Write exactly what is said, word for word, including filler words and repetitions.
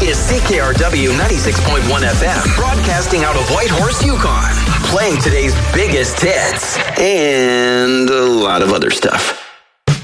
is C K R W ninety-six point one F M, broadcasting out of Whitehorse, Yukon, playing today's biggest hits and a lot of other stuff.